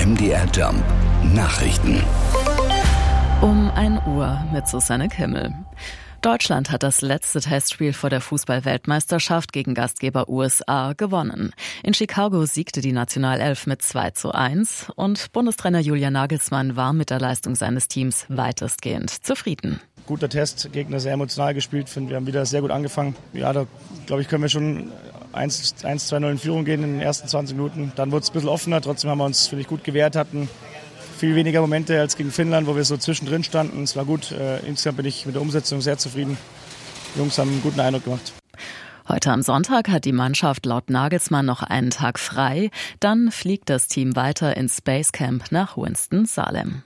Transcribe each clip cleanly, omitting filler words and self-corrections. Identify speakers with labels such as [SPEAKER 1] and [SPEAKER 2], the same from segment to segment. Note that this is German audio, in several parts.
[SPEAKER 1] MDR Jump Nachrichten.
[SPEAKER 2] Um 1 Uhr mit Susanne Kimmel. Deutschland hat das letzte Testspiel vor der Fußball-Weltmeisterschaft gegen Gastgeber USA gewonnen. In Chicago siegte die Nationalelf mit 2:1 und Bundestrainer Julian Nagelsmann war mit der Leistung seines Teams weitestgehend zufrieden.
[SPEAKER 3] Guter Test, Gegner sehr emotional gespielt, finde wir haben wieder sehr gut angefangen. Ja, da glaube ich, können wir schon 1-2-0 in Führung gehen in den ersten 20 Minuten. Dann wurde es ein bisschen offener, trotzdem haben wir uns, finde ich, gut gewehrt, hatten viel weniger Momente als gegen Finnland, wo wir so zwischendrin standen. Es war gut. Insgesamt bin ich mit der Umsetzung sehr zufrieden. Die Jungs haben einen guten Eindruck gemacht.
[SPEAKER 2] Heute am Sonntag hat die Mannschaft laut Nagelsmann noch einen Tag frei. Dann fliegt das Team weiter ins Space Camp nach Winston-Salem.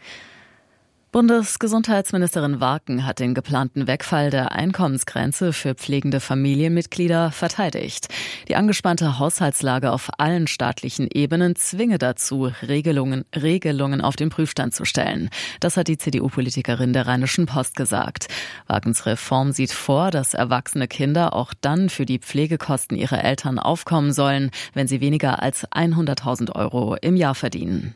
[SPEAKER 2] Bundesgesundheitsministerin Warken hat den geplanten Wegfall der Einkommensgrenze für pflegende Familienmitglieder verteidigt. Die angespannte Haushaltslage auf allen staatlichen Ebenen zwinge dazu, Regelungen auf den Prüfstand zu stellen. Das hat die CDU-Politikerin der Rheinischen Post gesagt. Warkens Reform sieht vor, dass erwachsene Kinder auch dann für die Pflegekosten ihrer Eltern aufkommen sollen, wenn sie weniger als 100.000 € im Jahr verdienen.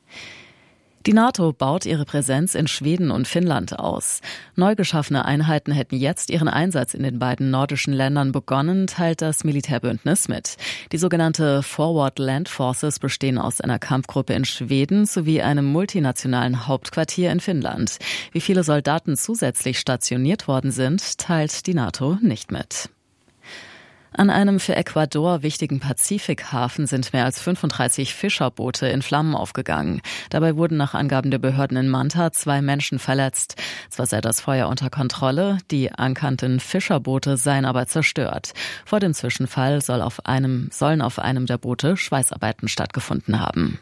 [SPEAKER 2] Die NATO baut ihre Präsenz in Schweden und Finnland aus. Neu geschaffene Einheiten hätten jetzt ihren Einsatz in den beiden nordischen Ländern begonnen, teilt das Militärbündnis mit. Die sogenannte Forward Land Forces bestehen aus einer Kampfgruppe in Schweden sowie einem multinationalen Hauptquartier in Finnland. Wie viele Soldaten zusätzlich stationiert worden sind, teilt die NATO nicht mit. An einem für Ecuador wichtigen Pazifikhafen sind mehr als 35 Fischerboote in Flammen aufgegangen. Dabei wurden nach Angaben der Behörden in Manta 2 Menschen verletzt. Zwar sei das Feuer unter Kontrolle, die ankernden Fischerboote seien aber zerstört. Vor dem Zwischenfall sollen auf einem der Boote Schweißarbeiten stattgefunden haben.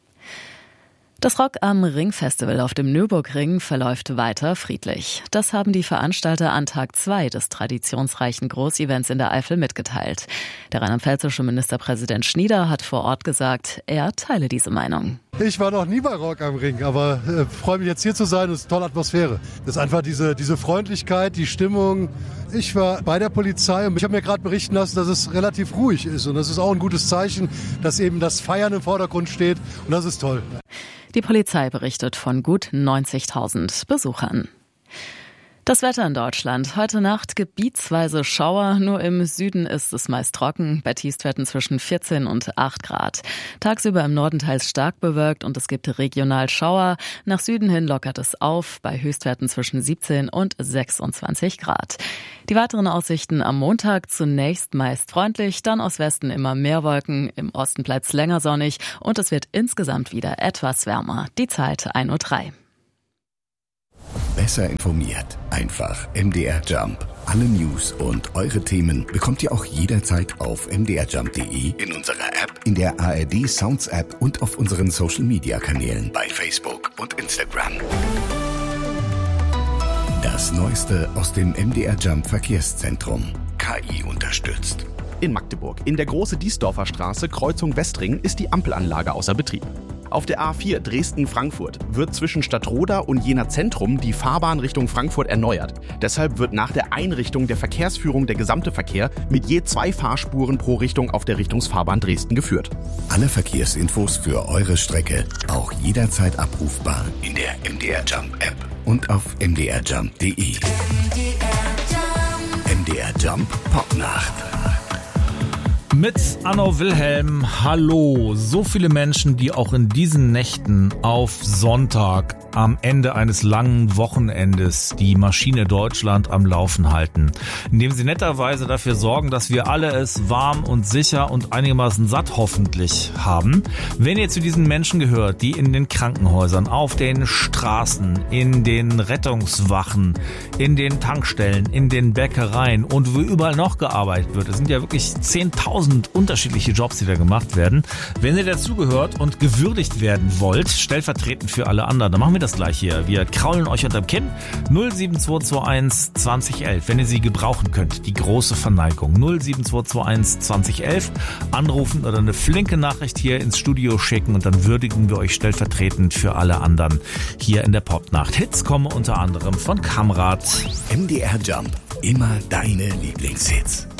[SPEAKER 2] Das Rock am Ring Festival auf dem Nürburgring verläuft weiter friedlich. Das haben die Veranstalter an Tag 2 des traditionsreichen Großevents in der Eifel mitgeteilt. Der rheinland-pfälzische Ministerpräsident Schnieder hat vor Ort gesagt, er teile diese Meinung.
[SPEAKER 4] Ich war noch nie bei Rock am Ring, aber freue mich jetzt hier zu sein. Das ist eine tolle Atmosphäre. Das ist einfach diese Freundlichkeit, die Stimmung. Ich war bei der Polizei und ich habe mir gerade berichten lassen, dass es relativ ruhig ist. Und das ist auch ein gutes Zeichen, dass eben das Feiern im Vordergrund steht. Und das ist toll.
[SPEAKER 2] Die Polizei berichtet von gut 90.000 Besuchern. Das Wetter in Deutschland. Heute Nacht gebietsweise Schauer. Nur im Süden ist es meist trocken. Bei Tiefstwerten zwischen 14 und 8 Grad. Tagsüber im Norden teils stark bewölkt und es gibt regional Schauer. Nach Süden hin lockert es auf. Bei Höchstwerten zwischen 17 und 26 Grad. Die weiteren Aussichten am Montag zunächst meist freundlich. Dann aus Westen immer mehr Wolken. Im Osten bleibt es länger sonnig. Und es wird insgesamt wieder etwas wärmer. Die Zeit 1:03 Uhr.
[SPEAKER 1] Besser informiert. Einfach MDR Jump. Alle News und eure Themen bekommt ihr auch jederzeit auf mdrjump.de, in unserer App, in der ARD Sounds App und auf unseren Social Media Kanälen bei Facebook und Instagram. Das Neueste aus dem MDR Jump Verkehrszentrum. KI unterstützt.
[SPEAKER 5] In Magdeburg, in der Große-Diesdorfer Straße, Kreuzung Westring, ist die Ampelanlage außer Betrieb. Auf der A4 Dresden-Frankfurt wird zwischen Stadtroda und Jena Zentrum die Fahrbahn Richtung Frankfurt erneuert. Deshalb wird nach der Einrichtung der Verkehrsführung der gesamte Verkehr mit je 2 Fahrspuren pro Richtung auf der Richtungsfahrbahn Dresden geführt.
[SPEAKER 1] Alle Verkehrsinfos für eure Strecke auch jederzeit abrufbar in der MDR Jump App und auf mdrjump.de. MDR Jump Popnacht.
[SPEAKER 6] Mit Anno Wilhelm, hallo. So viele Menschen, die auch in diesen Nächten auf Sonntag am Ende eines langen Wochenendes die Maschine Deutschland am Laufen halten, indem sie netterweise dafür sorgen, dass wir alle es warm und sicher und einigermaßen satt hoffentlich haben. Wenn ihr zu diesen Menschen gehört, die in den Krankenhäusern, auf den Straßen, in den Rettungswachen, in den Tankstellen, in den Bäckereien und wo überall noch gearbeitet wird, es sind ja wirklich 10.000 unterschiedliche Jobs, die da gemacht werden. Wenn ihr dazugehört und gewürdigt werden wollt, stellvertretend für alle anderen, dann machen wir das gleich hier. Wir kraulen euch unterm Kinn. 07221 2011, wenn ihr sie gebrauchen könnt. Die große Verneigung. 07221 2011. Anrufen oder eine flinke Nachricht hier ins Studio schicken und dann würdigen wir euch stellvertretend für alle anderen hier in der Popnacht. Hits kommen unter anderem von Kamrat.
[SPEAKER 1] MDR Jump. Immer deine Lieblingshits.